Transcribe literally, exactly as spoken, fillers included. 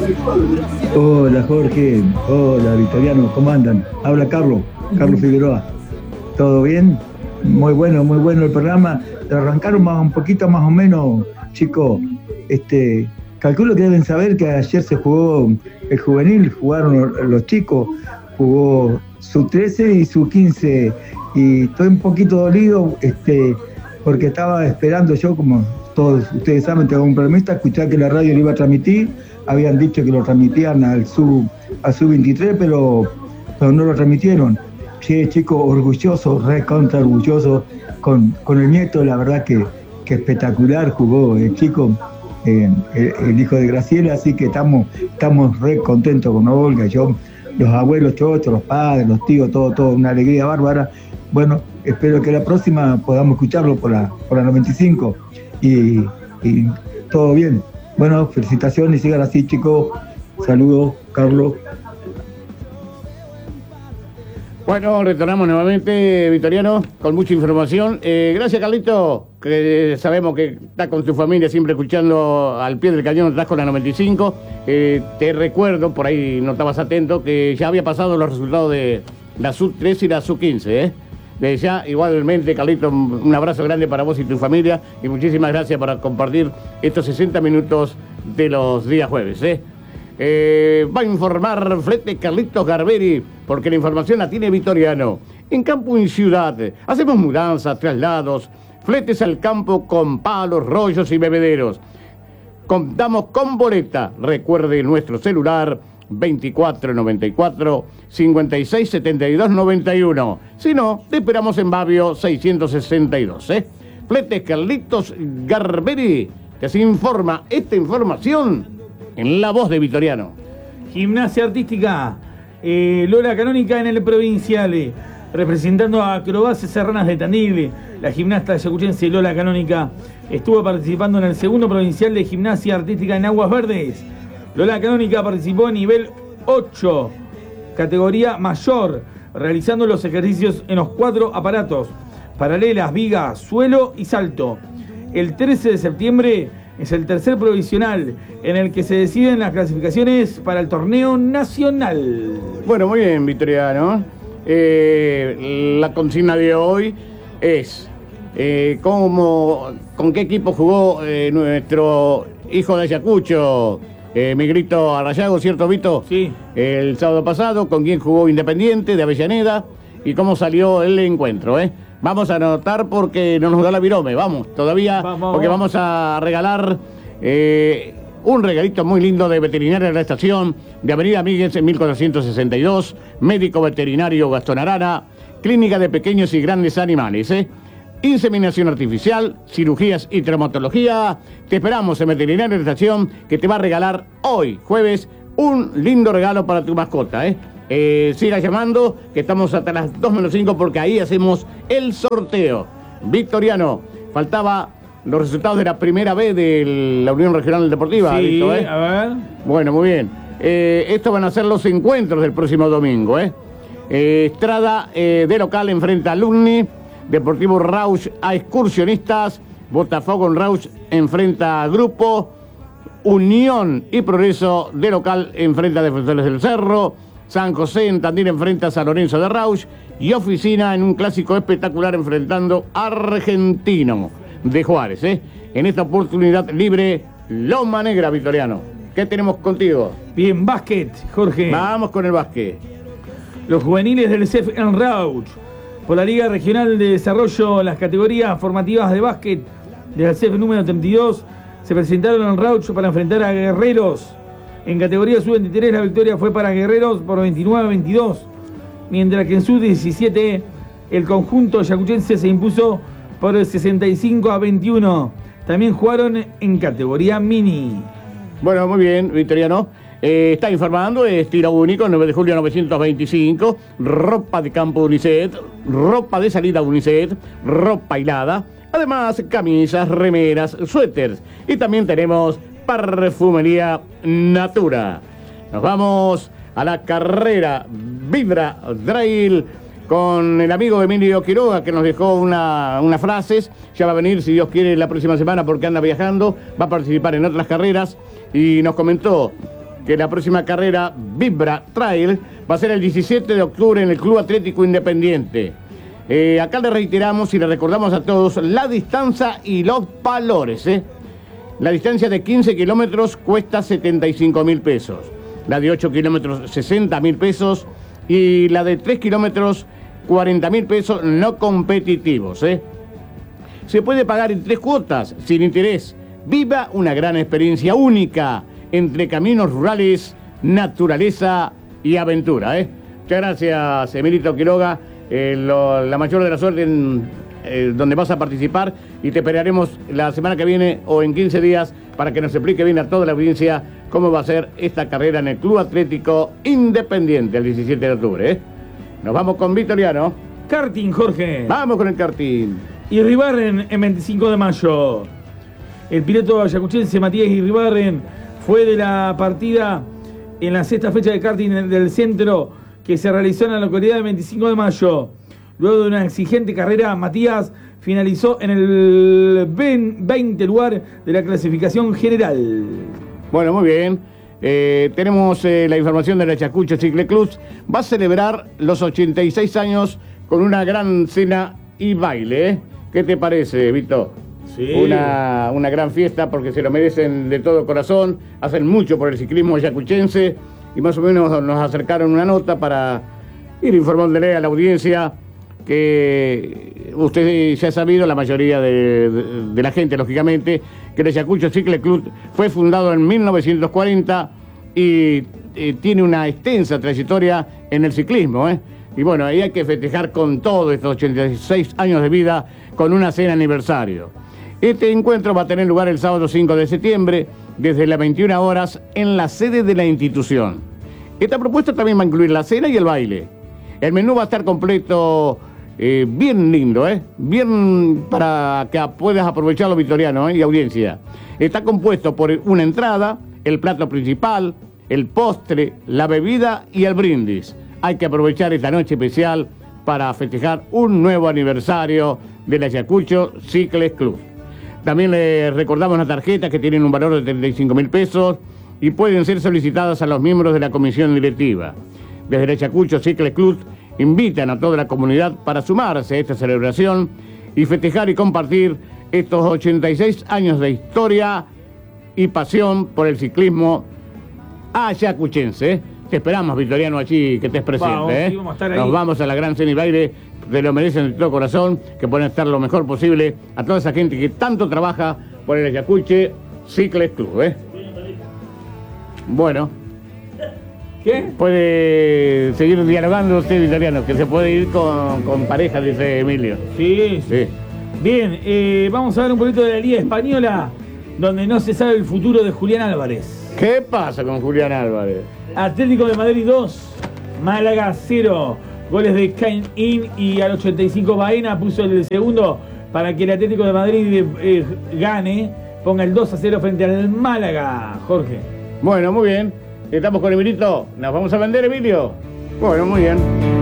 Hola Jorge, hola Victoriano, ¿cómo andan? Habla Carlos, Carlos Figueroa. ¿Todo bien? Muy bueno, muy bueno el programa. Arrancaron más, un poquito más o menos, chicos. Este, calculo que deben saber que ayer se jugó el juvenil, jugaron los chicos, jugó su trece y su quince. Y estoy un poquito dolido, este, porque estaba esperando yo, como todos ustedes saben, tengo un problemista, escuchar que la radio lo iba a transmitir. Habían dicho que lo transmitían al sub al sub veintitrés, pero, pero no lo transmitieron. Sí, chico, orgulloso, re contra orgulloso con, con el nieto, la verdad que, que espectacular jugó el chico, eh, el, el hijo de Graciela, así que estamos, estamos re contentos con Olga, yo, los abuelos chochos, los padres, los tíos, todo, todo, una alegría bárbara. Bueno, espero que la próxima podamos escucharlo por la, por la noventa y cinco y, y todo bien. Bueno, felicitaciones y sigan así, chicos. Saludos, Carlos. Bueno, retornamos nuevamente, Victoriano, con mucha información. Eh, gracias, Carlito, que sabemos que está con tu familia siempre escuchando al pie del cañón, estás con la noventa y cinco. Eh, te recuerdo, por ahí no estabas atento, que ya había pasado los resultados de la sub trece y la sub quince, ¿eh? Desde ya, igualmente, Carlito, un abrazo grande para vos y tu familia y muchísimas gracias por compartir estos sesenta minutos de los días jueves, ¿eh? Eh, va a informar Flete Carlitos Garberi, porque la información la tiene Victoriano. En campo y ciudad, hacemos mudanzas, traslados, fletes al campo con palos, rollos y bebederos. Contamos con boleta. Recuerde nuestro celular veinticuatro noventa y cuatro, cincuenta y seis setenta y dos noventa y uno. Si no, te esperamos en Babio seiscientos sesenta y dos, ¿eh? Fletes Carlitos Garberi, que se informa esta información en la voz de Victoriano. Gimnasia Artística, eh, Lola Canónica en el Provincial, eh, representando a Acrobacias Serranas de Tandil. La gimnasta yacuchense Lola Canónica estuvo participando en el segundo Provincial de Gimnasia Artística en Aguas Verdes. Lola Canónica participó en nivel ocho, categoría mayor, realizando los ejercicios en los cuatro aparatos: paralelas, viga, suelo y salto. El trece de septiembre es el tercer provisional en el que se deciden las clasificaciones para el torneo nacional. Bueno, muy bien, Victoriano. Eh, la consigna de hoy es eh, cómo, con qué equipo jugó eh, nuestro hijo de Ayacucho, eh, Migrito Arrayago, ¿cierto, Vito? Sí. El sábado pasado, con quién jugó Independiente de Avellaneda y cómo salió el encuentro, ¿eh? Vamos a anotar porque no nos da la virome, vamos, todavía, vamos, porque vamos a regalar eh, un regalito muy lindo de Veterinaria de la Estación, de Avenida Míguez en mil cuatrocientos sesenta y dos, Médico Veterinario Gastón Arana, Clínica de Pequeños y Grandes Animales, ¿eh? Inseminación artificial, cirugías y traumatología. Te esperamos en Veterinaria de la Estación, que te va a regalar hoy, jueves, un lindo regalo para tu mascota, ¿eh? Eh, siga llamando, que estamos hasta las dos menos cinco porque ahí hacemos el sorteo. Victoriano, faltaba los resultados de la primera B de la Unión Regional Deportiva. Sí, ¿listo, eh? A ver. Bueno, muy bien. Eh, estos van a ser los encuentros del próximo domingo, ¿eh? Eh, Estrada eh, de local enfrenta a Alumni, Deportivo Rauch a Excursionistas, Botafogo en Rauch enfrenta a Grupo, Unión y Progreso de local enfrenta a Defensores del Cerro, San José en Tandil enfrenta a San Lorenzo de Rauch y Oficina en un clásico espectacular enfrentando a Argentino de Juárez, ¿eh? En esta oportunidad libre, Loma Negra, Victoriano. ¿Qué tenemos contigo? Bien, básquet, Jorge. Vamos con el básquet. Los juveniles del C E F en Rauch, por la Liga Regional de Desarrollo, las categorías formativas de básquet del C E F número treinta y dos, se presentaron en Rauch para enfrentar a Guerreros. En categoría sub veintitrés la victoria fue para Guerreros por veintinueve a veintidós, mientras que en sub diecisiete el conjunto yacuchense se impuso por sesenta y cinco a veintiuno. También jugaron en categoría mini. Bueno, muy bien, Victoriano. Eh, está informando, es tiro único, nueve de julio novecientos veinticinco, ropa de campo Unicet, ropa de salida Unicet, ropa hilada, además camisas, remeras, suéteres y también tenemos Perfumería Natura. Nos vamos a la carrera Vibra Trail con el amigo Emilio Quiroga, que nos dejó una, unas frases. Ya va a venir, si Dios quiere, la próxima semana porque anda viajando, va a participar en otras carreras y nos comentó que la próxima carrera Vibra Trail va a ser el diecisiete de octubre en el Club Atlético Independiente. Eh, acá le reiteramos y le recordamos a todos la distancia y los valores. ¿eh? La distancia de quince kilómetros cuesta setenta y cinco mil pesos. La de ocho kilómetros, sesenta mil pesos. Y la de tres kilómetros, cuarenta mil pesos no competitivos. ¿eh? Se puede pagar en tres cuotas, sin interés. Viva una gran experiencia única entre caminos rurales, naturaleza y aventura. ¿eh? Muchas gracias, Emilito Quiroga. Eh, lo, la mayor de la suerte en eh, donde vas a participar, y te esperaremos la semana que viene o en quince días para que nos explique bien a toda la audiencia cómo va a ser esta carrera en el Club Atlético Independiente el diecisiete de octubre. ¿eh? Nos vamos con Vitoriano. Karting, Jorge. Vamos con el karting. Irribarren en veinticinco de mayo. El piloto ayacuchense Matías Irribarren fue de la partida en la sexta fecha de karting del centro que se realizó en la localidad de veinticinco de mayo. Luego de una exigente carrera, Matías finalizó en el veinte lugar de la clasificación general. Bueno, muy bien. Eh, tenemos eh, la información del Ayacucho Cycle Club. Va a celebrar los ochenta y seis años con una gran cena y baile. ¿eh? ¿Qué te parece, Vito? Sí. Una, una gran fiesta porque se lo merecen de todo corazón. Hacen mucho por el ciclismo ayacuchense y más o menos nos acercaron una nota para ir informándole a la audiencia que usted ya ha sabido, la mayoría de, de, de la gente, lógicamente, que el Ayacucho Cycle Club fue fundado en mil novecientos cuarenta y eh, tiene una extensa trayectoria en el ciclismo. ¿eh? Y bueno, ahí hay que festejar con todos estos ochenta y seis años de vida con una cena aniversario. Este encuentro va a tener lugar el sábado cinco de septiembre, desde las veintiuna horas, en la sede de la institución. Esta propuesta también va a incluir la cena y el baile. El menú va a estar completo, eh, bien lindo, ¿eh? Bien para que puedas aprovecharlo, Vitoriano, ¿eh? Y audiencia. Está compuesto por una entrada, el plato principal, el postre, la bebida y el brindis. Hay que aprovechar esta noche especial para festejar un nuevo aniversario del Ayacucho Cycle Club. También les recordamos las tarjetas que tienen un valor de treinta y cinco mil pesos y pueden ser solicitadas a los miembros de la comisión directiva. Desde el Ayacucho Cycle Club invitan a toda la comunidad para sumarse a esta celebración y festejar y compartir estos ochenta y seis años de historia y pasión por el ciclismo ayacuchense. Te esperamos, Vitoriano, allí que estés presente. Vamos, ¿eh? sí, vamos a estar ahí. Nos vamos a la gran cena y baile. Te lo merecen de todo corazón, que pueden estar lo mejor posible a toda esa gente que tanto trabaja por el Ayacucho Cycle Club. ¿eh? Bueno. ¿Qué? Puede seguir dialogando usted, Vitoriano, que se puede ir con, con pareja, dice Emilio. Sí, sí. Sí. Bien, eh, vamos a ver un poquito de la Liga Española, donde no se sabe el futuro de Julián Álvarez. ¿Qué pasa con Julián Álvarez? Atlético de Madrid dos, Málaga cero. Goles de Cain In y al ochenta y cinco Baena puso el segundo para que el Atlético de Madrid eh, gane, ponga el dos a cero frente al Málaga, Jorge. Bueno, muy bien. Estamos con Emilito. ¿Nos vamos a vender, Emilio? Bueno, muy bien.